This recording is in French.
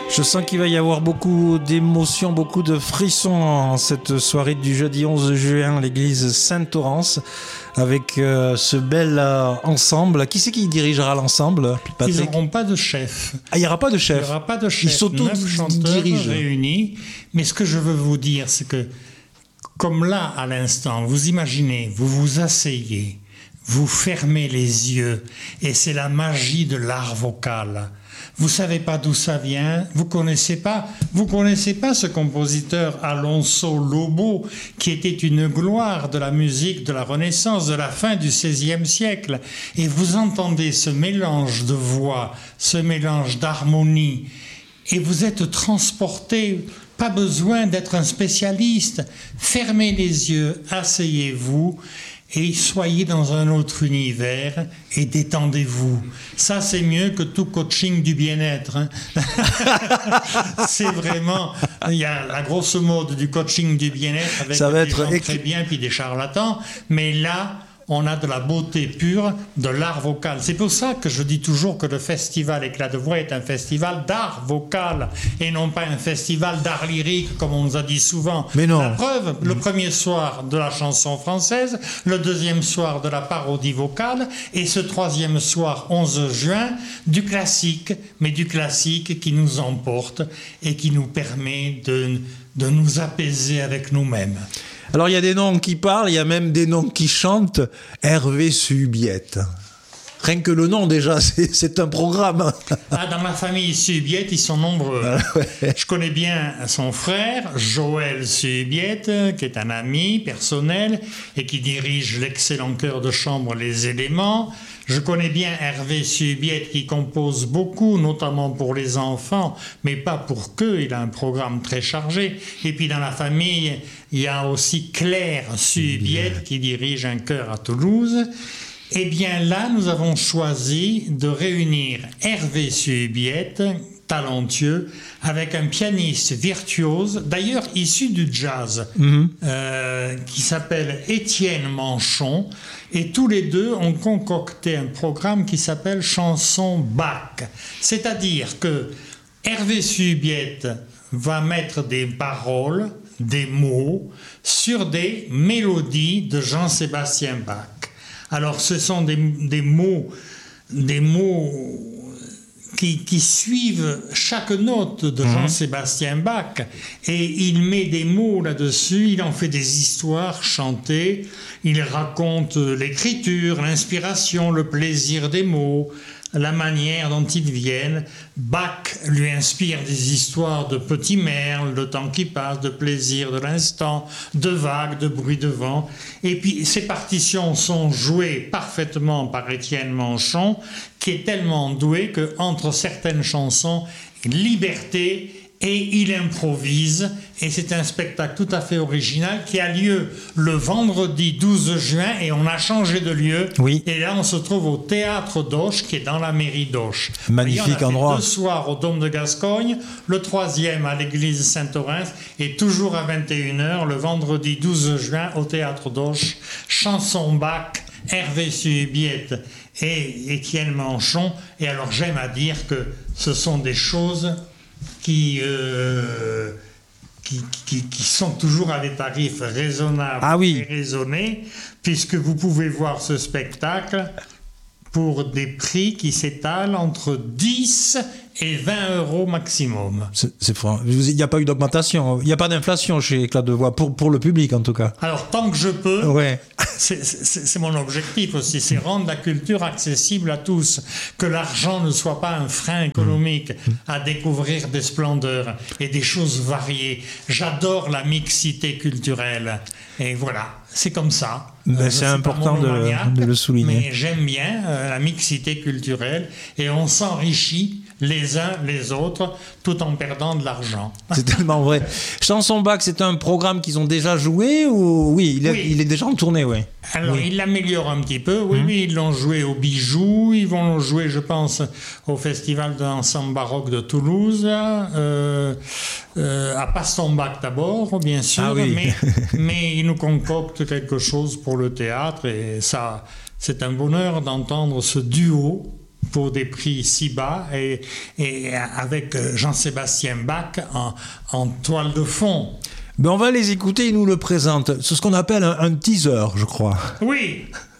Je sens qu'il va y avoir beaucoup d'émotions, beaucoup de frissons en cette soirée du jeudi 11 juin à l'église Saint-Orens avec ce bel ensemble. Qui c'est qui dirigera l'ensemble, Patrick? Ils n'auront pas de chef. Ah, il n'y aura pas de chef. Il n'y aura pas de chef. Ils s'auto-dirigent. Réunis. Mais ce que je veux vous dire, c'est que, comme là, à l'instant, vous imaginez, vous vous asseyez, vous fermez les yeux, et c'est la magie de l'art vocal. Vous savez pas d'où ça vient, vous connaissez pas ce compositeur Alonso Lobo qui était une gloire de la musique de la Renaissance de la fin du XVIe siècle, et vous entendez ce mélange de voix, ce mélange d'harmonie, et vous êtes transporté. Pas besoin d'être un spécialiste. Fermez les yeux, asseyez-vous et soyez dans un autre univers et détendez-vous. Ça, c'est mieux que tout coaching du bien-être. Hein. C'est vraiment... Il y a la grosse mode du coaching du bien-être avec des gens très bien puis des charlatans. Mais là, on a de la beauté pure, de l'art vocal. C'est pour ça que je dis toujours que le festival Éclat de voix est un festival d'art vocal et non pas un festival d'art lyrique, comme on nous a dit souvent. Mais non. La preuve, le premier soir de la chanson française, le deuxième soir de la parodie vocale et ce troisième soir, 11 juin, du classique, mais du classique qui nous emporte et qui nous permet de nous apaiser avec nous-mêmes. Alors il y a des noms qui parlent, il y a même des noms qui chantent. Hervé Subiette. Rien que le nom déjà, c'est un programme. Ah, dans ma famille Subiette, ils sont nombreux. Ah, ouais. Je connais bien son frère, Joël Subiette, qui est un ami personnel et qui dirige l'excellent chœur de chambre Les Éléments. Je connais bien Hervé Subiette qui compose beaucoup, notamment pour les enfants, mais pas pour qu'eux, il a un programme très chargé. Et puis dans la famille, il y a aussi Claire Subiette qui dirige un chœur à Toulouse. Eh bien là, nous avons choisi de réunir Hervé Subiette, talentueux, avec un pianiste virtuose, d'ailleurs issu du jazz, qui s'appelle Étienne Manchon, et tous les deux ont concocté un programme qui s'appelle Chanson Bach. C'est-à-dire que Hervé Subiette va mettre des paroles, des mots, sur des mélodies de Jean-Sébastien Bach. Alors ce sont des mots qui suivent chaque note de Jean-Sébastien Bach, et il met des mots là-dessus, il en fait des histoires chantées, il raconte l'écriture, l'inspiration, le plaisir des mots, la manière dont ils viennent. Bach lui inspire des histoires de petits merles, de temps qui passe, de plaisir de l'instant, de vagues, de bruit de vent. Et puis ces partitions sont jouées parfaitement par Étienne Manchon, qui est tellement doué qu'entre certaines chansons, liberté, et il improvise, et c'est un spectacle tout à fait original qui a lieu le vendredi 12 juin, et on a changé de lieu. Oui. Et là, on se trouve au Théâtre d'Auch, qui est dans la mairie d'Auch. Magnifique endroit. On a fait 2 soirs au Dôme de Gascogne, le 3e à l'église Saint-Orens, et toujours à 21h, le vendredi 12 juin, au Théâtre d'Auch, chanson Bach, Hervé Subiette et Étienne Manchon. Et alors, j'aime à dire que ce sont des choses qui sont toujours à des tarifs raisonnables et raisonnés, puisque vous pouvez voir ce spectacle pour des prix qui s'étalent entre 10 et 20 euros maximum. C'est franc. Il n'y a pas eu d'augmentation, il n'y a pas d'inflation chez Éclat de voix, pour le public en tout cas. Alors tant que je peux, ouais. c'est mon objectif aussi, c'est rendre la culture accessible à tous, que l'argent ne soit pas un frein économique à découvrir des splendeurs et des choses variées. J'adore la mixité culturelle, et voilà, c'est comme ça. C'est important de le souligner. Mais j'aime bien la mixité culturelle, et on s'enrichit les uns les autres tout en perdant de l'argent. C'est tellement vrai. Chanson Bach, c'est un programme qu'ils ont déjà joué ou il est déjà en tournée, oui. Alors ils l'améliorent un petit peu, oui, ils l'ont joué au Bijou, ils vont le jouer, je pense, au Festival d'ensemble baroque de Toulouse, à Pastombach d'abord, bien sûr, mais ils nous concoctent quelque chose pour le théâtre, et ça, c'est un bonheur d'entendre ce duo pour des prix si bas et avec Jean-Sébastien Bach en toile de fond. Ben on va les écouter, ils nous le présentent. C'est ce qu'on appelle un teaser, je crois. Oui,